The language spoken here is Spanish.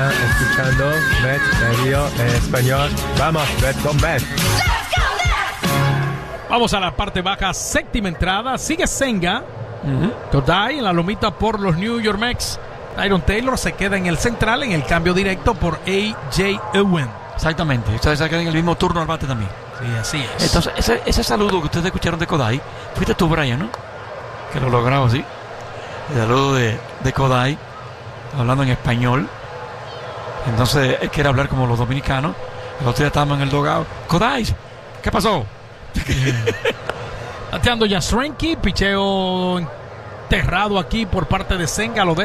Escuchando Mets Radio en español. Vamos, Mets con Mets. Vamos a la parte baja, séptima entrada. Sigue Senga. Kodai en la lomita por los New York Mets. Tyron Taylor se queda en el central en el cambio directo por A.J. Owen. Exactamente. Ustedes se quedan en el mismo turno al bate también. Sí, así es. Entonces, ese saludo que ustedes escucharon de Kodai, fuiste tú, Brian, ¿no? Que lo logramos, ¿sí? El saludo de Kodai, hablando en español. Entonces, él quiere hablar como los dominicanos. El otro día estábamos en el dugout. Kodai, ¿qué pasó? Bateando Yastrzemski, picheo enterrado aquí por parte de Senga. Lo